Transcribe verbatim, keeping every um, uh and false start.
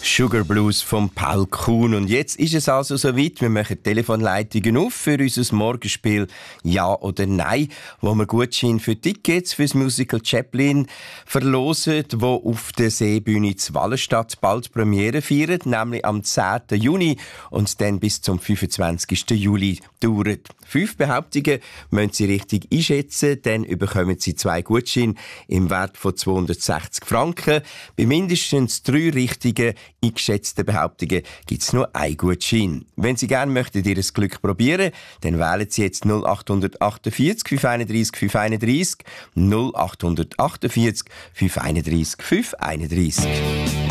Sugar Blues von Paul Kuhn. Und jetzt ist es also soweit. Wir machen Telefonleitungen auf für unser Morgenspiel Ja oder Nein, wo wir Gutscheine für Tickets fürs Musical Chaplin verlosen, wo auf der Seebühne zu Wallenstadt bald Premiere feiert, nämlich am zehnten Juni und dann bis zum fünfundzwanzigsten Juli dauert. Fünf Behauptungen müssen Sie richtig einschätzen, dann bekommen Sie zwei Gutscheine im Wert von zweihundertsechzig Franken. Bei mindestens drei richtigen eingeschätzten Behauptungen gibt es nur ein Gutschein. Wenn Sie gerne möchten, Ihr Glück probieren, dann wählen Sie jetzt null acht acht vier, fünf eins drei, fünf eins drei, null acht acht vier, fünf eins drei, fünf eins drei.